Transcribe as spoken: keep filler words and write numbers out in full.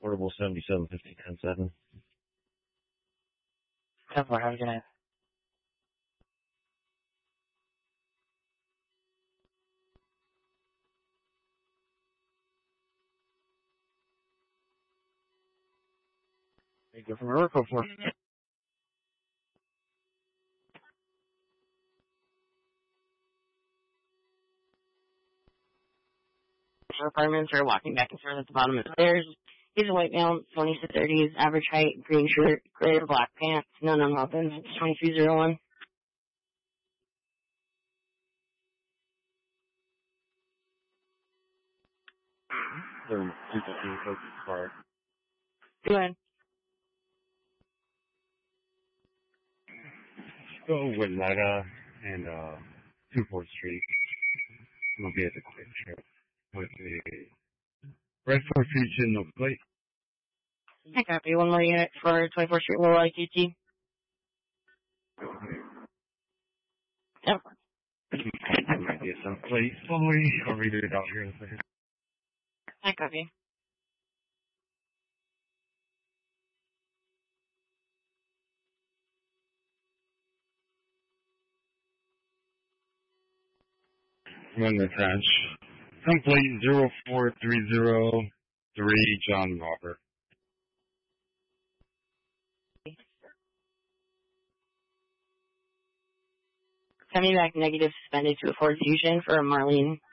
Portable seventy-seven fifty ten seven. ten four, have a good night. Thank you for my work for. Apartments are walking back and forth at the bottom of the stairs. He's a white male, twenty-six thirties, average height, green shirt, gray or black pants, no known weapons. It's twenty-three oh one. They're two fifteen Coke car. Go ahead. Go with Meta and uh, two fourth Street. I'm gonna be at the quick trip with the Red Ford Future no plate. I copy. One more unit for twenty-fourth Street, Lower I T T. Yep. There might be some plate slowly. I'll read it out here in a second. I copy. I'm going to attach some plate zero four three zero three John Robert. Coming back negative suspended to a Ford Fusion for Marlene